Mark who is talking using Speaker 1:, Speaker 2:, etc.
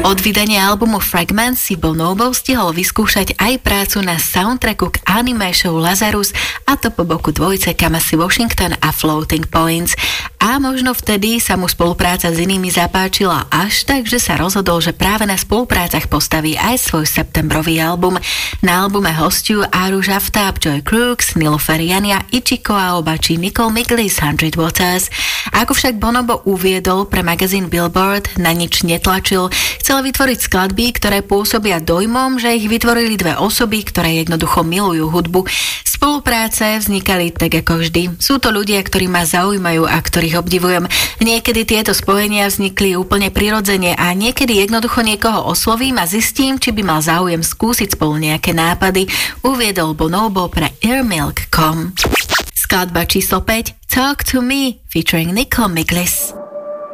Speaker 1: Od vydania albumu Fragments si Bonobo stihol vyskúšať aj prácu na soundtracku k anime show Lazarus, a to po boku dvojice Kamasi Washington a Floating Points. A možno vtedy sa mu spolupráca s inými zapáčila až tak, že sa rozhodol, že práve na spoluprácach postaví aj svoj septembrový album. Na albume hostiu Aru Jaftab, Joy Crooks, Nilofer Jania, Ichiko Aoba či Nicole Miglis 100 Waters. Ako však Bonobo uviedol pre magazín Billboard, na nič netlačil. Chcel vytvoriť skladby, ktoré pôsobia dojmom, že ich vytvorili dve osoby, ktoré jednoducho milujú hudbu. Spolupráce vznikali tak ako vždy. Sú to ľudia, ktorí ma zaujímajú a ktorých obdivujem. Niekedy tieto spojenia vznikli úplne prirodzene a niekedy jednoducho niekoho oslovím a zistím, či by mal záujem skúsiť spolu nejaké nápady, uviedol Bonobo pre Airmilk.com. Skladba číslo 5 Talk to Me featuring Nicole Miglis.